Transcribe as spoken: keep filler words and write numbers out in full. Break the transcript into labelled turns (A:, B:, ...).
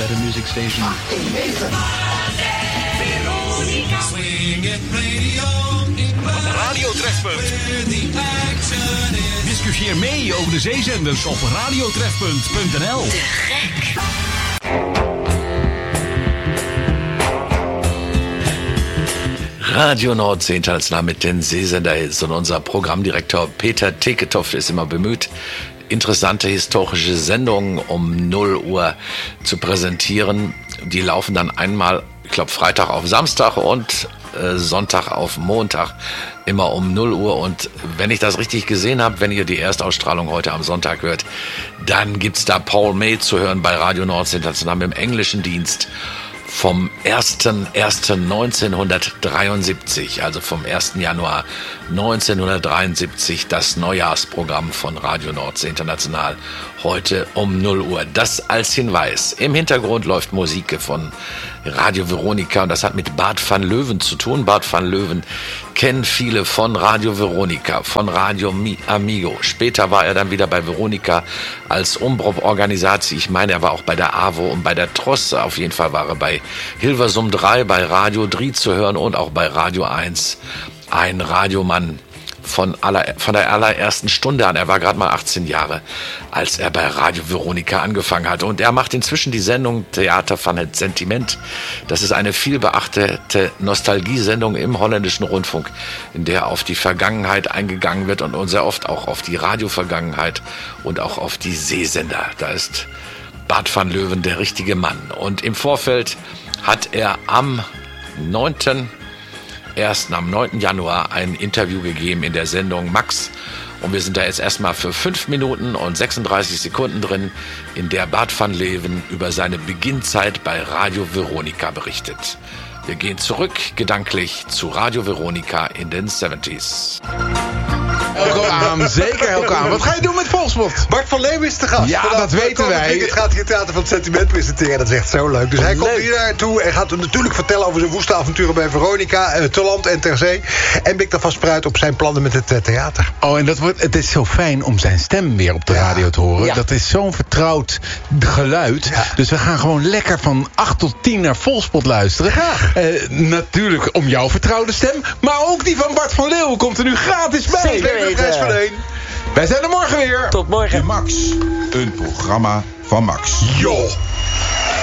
A: better music station.
B: Radio Trefpunt. Discussieer mee over de zeezenders op radiotrefpunt punt n l.
C: Te gek.
D: Radio Nordsee international mit den Seesender-Hits und unser Programmdirektor Peter Teketoft ist immer bemüht, interessante historische Sendungen um null Uhr zu präsentieren. Die laufen dann einmal, ich glaube, Freitag auf Samstag und äh, Sonntag auf Montag, immer um null Uhr. Und wenn ich das richtig gesehen habe, wenn ihr die Erstausstrahlung heute am Sonntag hört, dann gibt's da Paul May zu hören bei Radio Nordsee international im englischen Dienst. Vom ersten ersten neunzehnhundertdreiundsiebzig, also vom ersten Januar neunzehnhundertdreiundsiebzig, das Neujahrsprogramm von Radio Nordsee International, heute um null Uhr. Das als Hinweis. Im Hintergrund läuft Musik von Radio Veronica und das hat mit Bart van Leuven zu tun. Bart van Leuven kennen viele von Radio Veronica, von Radio Amigo. Später war er dann wieder bei Veronica als Umbruch-Organisation. Ich meine, er war auch bei der AWO und bei der Tross. Auf jeden Fall war er bei Hilversum drei, bei Radio drei zu hören und auch bei Radio eins. Ein Radiomann von, aller, von der allerersten Stunde an. Er war gerade mal achtzehn Jahre, als er bei Radio Veronica angefangen hat. Und er macht inzwischen die Sendung Theater van het Sentiment. Das ist eine vielbeachtete Nostalgiesendung im holländischen Rundfunk, in der auf die Vergangenheit eingegangen wird und sehr oft auch auf die Radiovergangenheit und auch auf die Seesender. Da ist Bart van Leuven der richtige Mann. Und im Vorfeld hat er am neunten Erst am neunten Januar ein Interview gegeben in der Sendung Max. Und wir sind da jetzt erstmal für fünf Minuten und sechsunddreißig Sekunden drin, in der Bart van Leuven über seine Beginnzeit bei Radio Veronica berichtet. Wir gehen zurück, gedanklich, zu Radio Veronica in den zeventies.
E: Elko aan, zeker Elko aan. Wat ga je doen met Volksmond?
F: Bart van Leeuwen is de gast.
E: Ja,
F: Vanaf
E: dat weten wij.
F: Het gaat hier Theater van het Sentiment presenteren. Dat is echt zo leuk. Dus hij komt hier naartoe en gaat natuurlijk vertellen over zijn woeste avonturen bij Veronica, uh, te land en ter zee. En bikt alvast vooruit op zijn plannen met het uh, theater.
E: Oh, en dat wordt, het is zo fijn om zijn stem weer op de ja. radio te horen. Ja. Dat is zo'n vertrouwd geluid. Ja. Dus we gaan gewoon lekker van acht tot tien naar Volksmond luisteren. Uh, natuurlijk om jouw vertrouwde stem. Maar ook die van Bart van Leeuwen komt er nu gratis bij.
F: Zeker.
E: Wij zijn er morgen weer.
C: Tot morgen.
G: De Max. Een programma van Max.
E: Joh.